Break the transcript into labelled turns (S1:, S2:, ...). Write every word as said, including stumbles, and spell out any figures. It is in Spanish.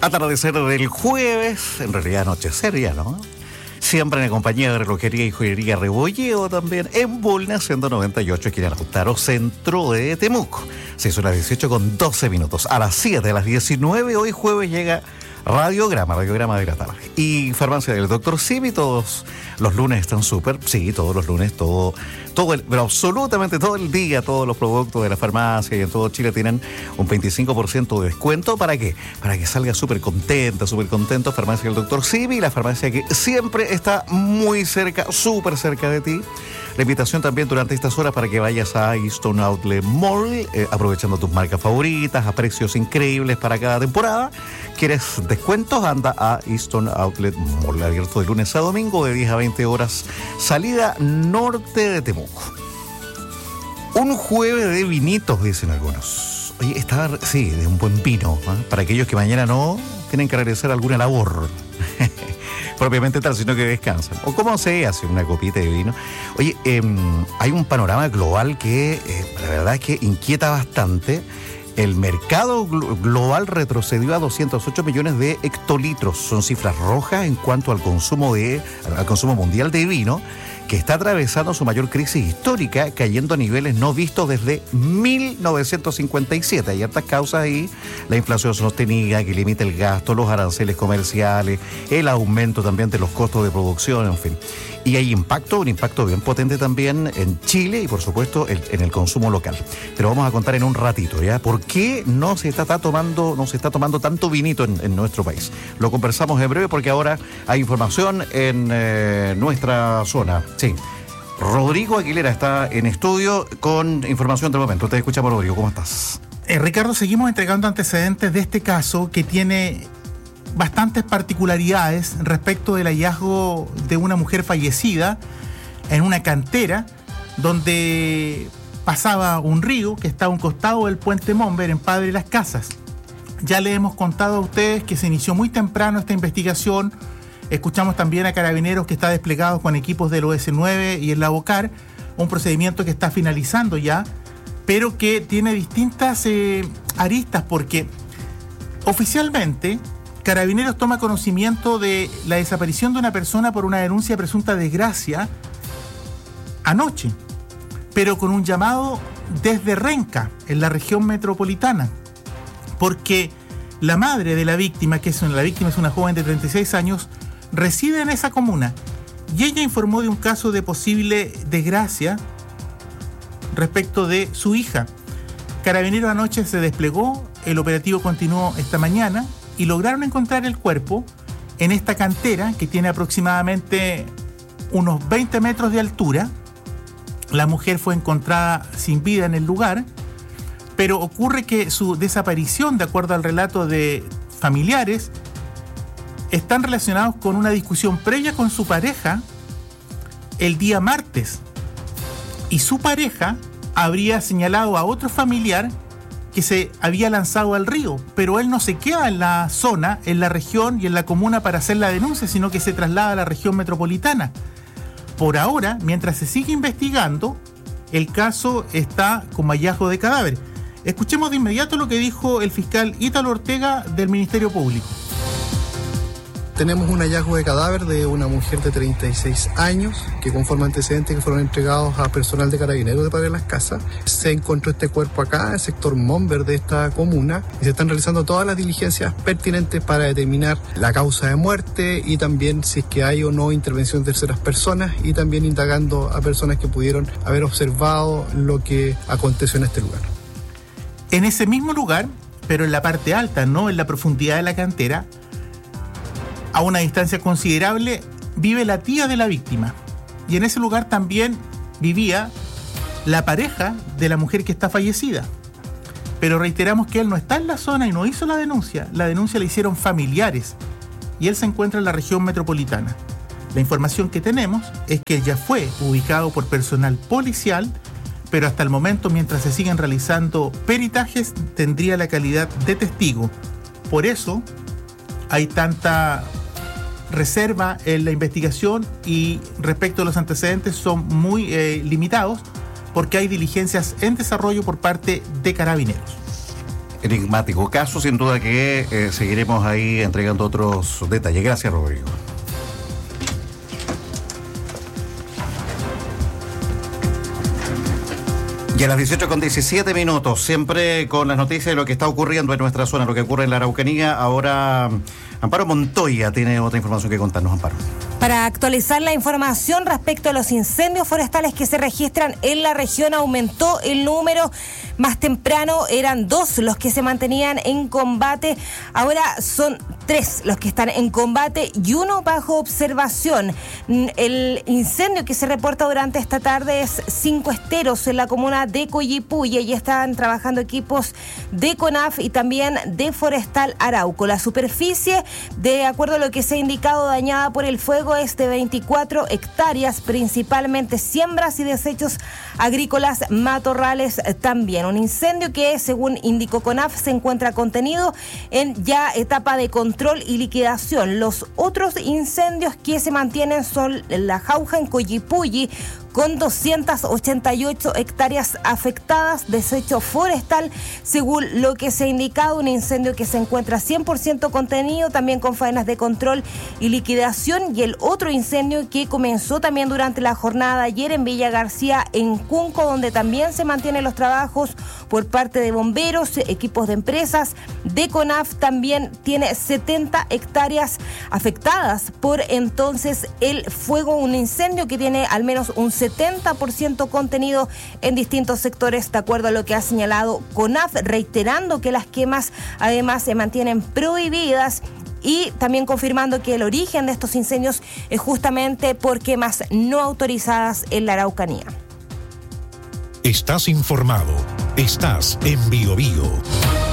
S1: Atardecer del jueves, en realidad anochecer ya, ¿no? Siempre en compañía de Relojería y Joyería Rebolleo, también en Bulnes, ciento noventa y ocho, aquí en Lautaro, centro de Temuco. Se hizo las dieciocho con doce minutos. A las siete, a las diecinueve, hoy jueves llega Radiograma, Radiograma de la tarde. Y Farmacia del Doctor Simi, todos los lunes están súper, sí, todos los lunes, todo, todo el, pero absolutamente todo el día, todos los productos de la farmacia y en todo Chile tienen un veinticinco por ciento de descuento. ¿Para qué? Para que salga súper contenta, súper contento. Farmacia del Doctor Simi, la farmacia que siempre está muy cerca, súper cerca de ti. La invitación también durante estas horas para que vayas a Easton Outlet Mall, eh, aprovechando tus marcas favoritas, a precios increíbles para cada temporada. ¿Quieres descuentos? Anda a Easton Outlet Mall, abierto de lunes a domingo de diez a veinte horas, salida norte de Temuco. Un jueves de vinitos, dicen algunos. Oye, está, sí, de un buen vino, ¿eh? Para aquellos que mañana no tienen que realizar alguna labor propiamente tal, sino que descansan. O como se hace una copita de vino. Oye, eh, hay un panorama global que eh, la verdad es que inquieta bastante. El mercado glo- global retrocedió a doscientos ocho millones de hectolitros. Son cifras rojas en cuanto al consumo de, al consumo mundial de vino, que está atravesando su mayor crisis histórica, cayendo a niveles no vistos desde mil novecientos cincuenta y siete. Hay hartas causas ahí: la inflación sostenida que limita el gasto, los aranceles comerciales, el aumento también de los costos de producción, en fin. Y hay impacto, un impacto bien potente también en Chile y por supuesto el, en el consumo local. Te lo vamos a contar en un ratito, ¿ya? ¿Por qué no se está tomando, no se está tomando tanto vinito en, en nuestro país? Lo conversamos en breve porque ahora hay información en eh, nuestra zona. Sí. Rodrigo Aguilera está en estudio con información del momento. Te escuchamos, Rodrigo. ¿Cómo estás?
S2: Eh, Ricardo, seguimos entregando antecedentes de este caso que tiene bastantes particularidades respecto del hallazgo de una mujer fallecida en una cantera donde pasaba un río que está a un costado del puente Momber en Padre Las Casas. Ya le hemos contado a ustedes que se inició muy temprano esta investigación. Escuchamos también a Carabineros que está desplegado con equipos del O S nueve y el Lavocar, un procedimiento que está finalizando ya, pero que tiene distintas eh, aristas porque oficialmente Carabineros toma conocimiento de la desaparición de una persona por una denuncia de presunta desgracia anoche, pero con un llamado desde Renca, en la región metropolitana, porque la madre de la víctima, que es una, la víctima es una joven de treinta y seis años, reside en esa comuna y ella informó de un caso de posible desgracia respecto de su hija. Carabineros anoche se desplegó, el operativo continuó esta mañana y lograron encontrar el cuerpo en esta cantera que tiene aproximadamente unos veinte metros de altura. La mujer fue encontrada sin vida en el lugar, pero ocurre que su desaparición, de acuerdo al relato de familiares, están relacionados con una discusión previa con su pareja el día martes. Y su pareja habría señalado a otro familiar que se había lanzado al río, pero él no se queda en la zona, en la región y en la comuna para hacer la denuncia, sino que se traslada a la región metropolitana. Por ahora, mientras se sigue investigando, el caso está como hallazgo de cadáver. Escuchemos de inmediato lo que dijo el fiscal Ítalo Ortega del Ministerio Público.
S3: Tenemos un hallazgo de cadáver de una mujer de treinta y seis años que conforme antecedentes que fueron entregados a personal de Carabineros de Padre Las Casas. Se encontró este cuerpo acá, en el sector Momber de esta comuna, y se están realizando todas las diligencias pertinentes para determinar la causa de muerte y también si es que hay o no intervención de terceras personas, y también indagando a personas que pudieron haber observado lo que aconteció en este lugar.
S2: En ese mismo lugar, pero en la parte alta, no en la profundidad de la cantera, a una distancia considerable, vive la tía de la víctima. Y en ese lugar también vivía la pareja de la mujer que está fallecida. Pero reiteramos que él no está en la zona y no hizo la denuncia. La denuncia la hicieron familiares. Y él se encuentra en la región metropolitana. La información que tenemos es que ya fue ubicado por personal policial, pero hasta el momento, mientras se siguen realizando peritajes, tendría la calidad de testigo. Por eso hay tanta reserva en la investigación y respecto a los antecedentes son muy eh, limitados porque hay diligencias en desarrollo por parte de Carabineros.
S1: enigmático caso, sin duda que eh, seguiremos ahí entregando otros detalles. Gracias, Rodrigo. Y a las dieciocho con diecisiete minutos, siempre con las noticias de lo que está ocurriendo en nuestra zona, lo que ocurre en la Araucanía. Ahora Amparo Montoya tiene otra información que contarnos. Amparo.
S4: Para actualizar la información respecto a los incendios forestales que se registran en la región, aumentó el número. Más temprano eran dos los que se mantenían en combate, ahora son tres los que están en combate y uno bajo observación. El incendio que se reporta durante esta tarde es Cinco Esteros en la comuna de Coyipulli, y están trabajando equipos de CONAF y también de Forestal Arauco. La superficie, de acuerdo a lo que se ha indicado, dañada por el fuego es de veinticuatro hectáreas, principalmente siembras y desechos agrícolas, matorrales también. Un incendio que, según indicó CONAF, se encuentra contenido en ya etapa de control y liquidación. Los otros incendios que se mantienen son La Jauja en Coyipulli, con doscientas ochenta y ocho hectáreas afectadas, desecho forestal, según lo que se ha indicado, un incendio que se encuentra cien por ciento contenido, también con faenas de control y liquidación, y el otro incendio que comenzó también durante la jornada de ayer en Villa García, en Cunco, donde también se mantienen los trabajos por parte de bomberos, equipos de empresas, de CONAF, también tiene setenta hectáreas afectadas por entonces el fuego, un incendio que tiene al menos un setenta por ciento contenido en distintos sectores, de acuerdo a lo que ha señalado CONAF, reiterando que las quemas además se mantienen prohibidas y también confirmando que el origen de estos incendios es justamente por quemas no autorizadas en la Araucanía.
S5: Estás informado, estás en Bio Bio.